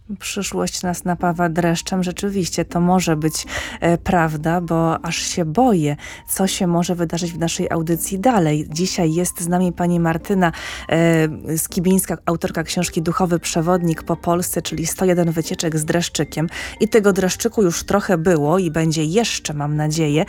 Przyszłość nas napawa dreszczem. Rzeczywiście to może być prawda, bo aż się boję, co się może wydarzyć w naszej audycji dalej. Dzisiaj jest z nami pani Martyna Skibińska, autorka książki Duchowy Przewodnik po Polsce, czyli 101 wycieczek z dreszczykiem. I tego dreszczyku już trochę było i będzie jeszcze, mam nadzieję.